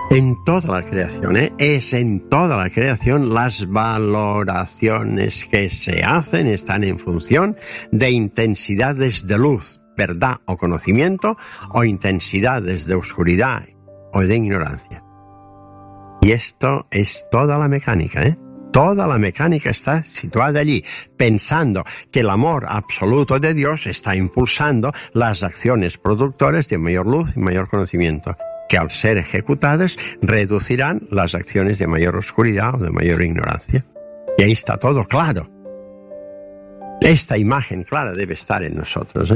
En toda la creación, es en toda la creación. Las valoraciones que se hacen están en función de intensidades de luz, verdad o conocimiento, o intensidades de oscuridad o de ignorancia. Y esto es toda la mecánica, Toda la mecánica está situada allí, pensando que el amor absoluto de Dios está impulsando las acciones productoras de mayor luz y mayor conocimiento, que al ser ejecutadas reducirán las acciones de mayor oscuridad o de mayor ignorancia. Y ahí está todo claro. Esta imagen clara debe estar en nosotros,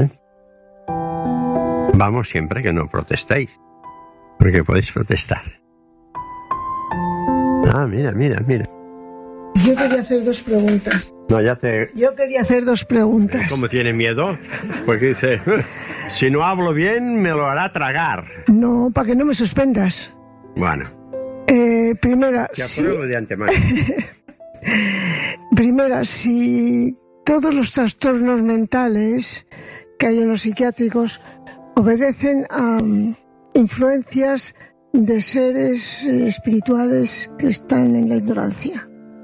Vamos, siempre que no protestéis, porque podéis protestar. Ah, mira. Yo quería hacer 2 preguntas. Yo quería hacer 2 preguntas. ¿Cómo tiene miedo? Porque dice, si no hablo bien, me lo hará tragar. No, para que no me suspendas. Bueno. Primera, te apruebo de antemano. Primera, si todos los trastornos mentales que hay en los psiquiátricos obedecen a influencias de seres espirituales que están en la ignorancia.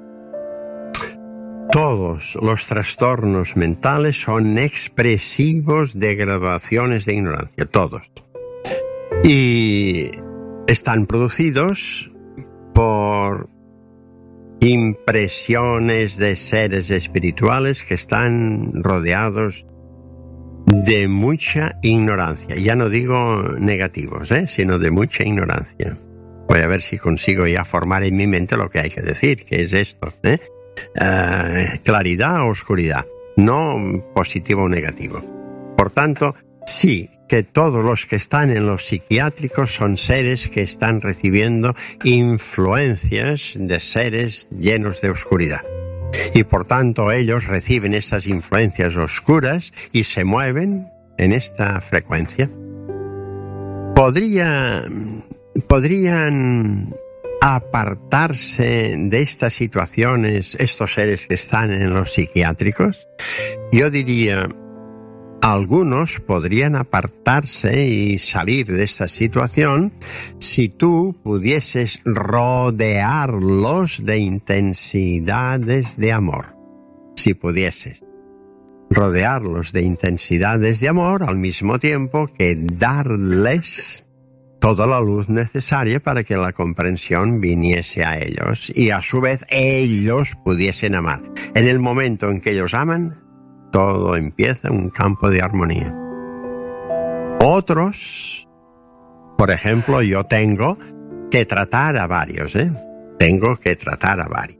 Todos los trastornos mentales son expresivos de graduaciones de ignorancia, todos. Y están producidos por impresiones de seres espirituales que están rodeados de mucha ignorancia. Ya no digo negativos, sino de mucha ignorancia. Voy a ver si consigo ya formar en mi mente lo que hay que decir, que es esto, claridad o oscuridad, no positivo o negativo. Por tanto, sí, que todos los que están en los psiquiátricos son seres que están recibiendo influencias de seres llenos de oscuridad. Y por tanto ellos reciben estas influencias oscuras y se mueven en esta frecuencia. ¿Podrían apartarse de estas situaciones estos seres que están en los psiquiátricos? Yo diría, algunos podrían apartarse y salir de esta situación si tú pudieses rodearlos de intensidades de amor. Si pudieses rodearlos de intensidades de amor al mismo tiempo que darles toda la luz necesaria para que la comprensión viniese a ellos y a su vez ellos pudiesen amar. En el momento en que ellos aman, todo empieza un campo de armonía. Otros, por ejemplo, yo tengo que tratar a varios, Tengo que tratar a varios.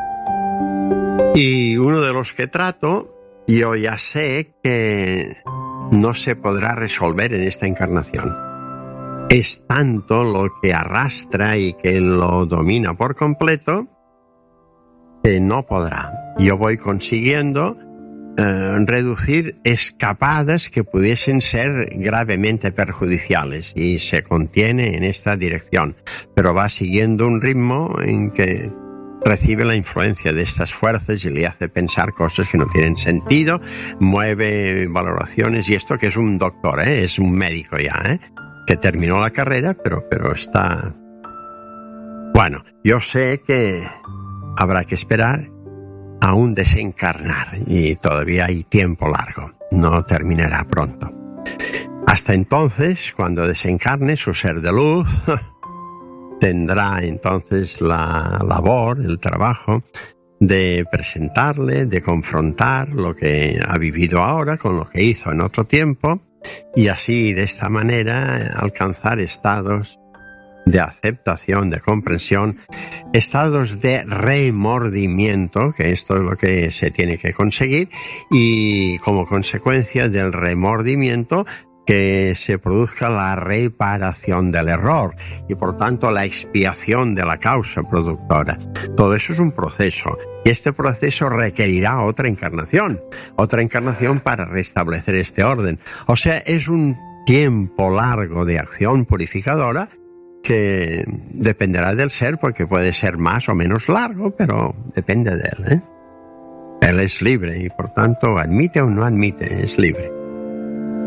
Y uno de los que trato, yo ya sé que no se podrá resolver en esta encarnación. Es tanto lo que arrastra y que lo domina por completo que no podrá. Yo voy consiguiendo reducir escapadas que pudiesen ser gravemente perjudiciales y se contiene en esta dirección, pero va siguiendo un ritmo en que recibe la influencia de estas fuerzas y le hace pensar cosas que no tienen sentido, mueve valoraciones, y esto que es un doctor, es un médico ya, que terminó la carrera, pero está... Bueno, yo sé que habrá que esperar a un desencarnar y todavía hay tiempo largo, no terminará pronto. Hasta entonces, cuando desencarne su ser de luz, tendrá entonces la labor, el trabajo de presentarle, de confrontar lo que ha vivido ahora con lo que hizo en otro tiempo y así de esta manera alcanzar estados de aceptación, de comprensión, estados de remordimiento, que esto es lo que se tiene que conseguir, y como consecuencia del remordimiento que se produzca la reparación del error y por tanto la expiación de la causa productora. Todo eso es un proceso y este proceso requerirá otra encarnación para restablecer este orden. O sea, es un tiempo largo de acción purificadora que dependerá del ser, porque puede ser más o menos largo, pero depende de él, Él es libre y por tanto admite o no admite, es libre.